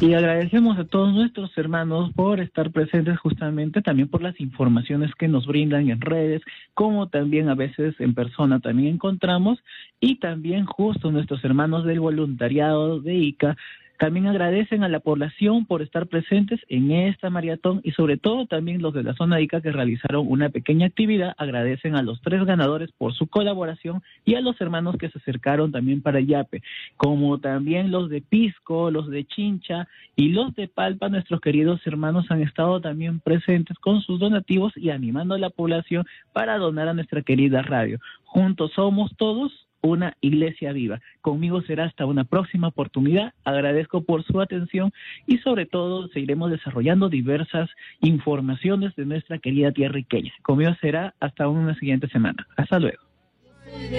Y agradecemos a todos nuestros hermanos por estar presentes justamente, también por las informaciones que nos brindan en redes, como también a veces en persona también encontramos, y también justo nuestros hermanos del voluntariado de ICA también agradecen a la población por estar presentes en esta maratón y sobre todo también los de la zona ICA que realizaron una pequeña actividad, agradecen a los 3 ganadores por su colaboración y a los hermanos que se acercaron también para Yape, como también los de Pisco, los de Chincha y los de Palpa, nuestros queridos hermanos han estado también presentes con sus donativos y animando a la población para donar a nuestra querida radio. Juntos somos todos una iglesia viva. Conmigo será hasta una próxima oportunidad. Agradezco por su atención y sobre todo seguiremos desarrollando diversas informaciones de nuestra querida tierra iqueña. Conmigo será hasta una siguiente semana. Hasta luego.